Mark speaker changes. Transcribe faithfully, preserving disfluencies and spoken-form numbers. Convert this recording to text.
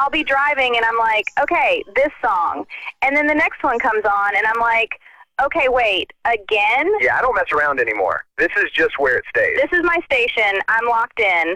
Speaker 1: I'll be driving and I'm like, okay, this song. And then the next one comes on and I'm like, okay, wait, again?
Speaker 2: Yeah, I don't mess around anymore. This is just where it stays.
Speaker 1: This is my station. I'm locked in.